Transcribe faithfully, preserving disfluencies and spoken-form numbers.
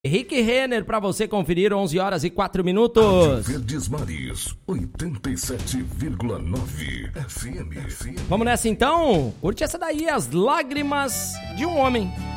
Rick Renner pra você conferir, onze horas e quatro minutos. Verdes Mares, oitenta e sete vírgula nove F M. Vamos nessa então? Curte essa daí, As Lágrimas de um Homem.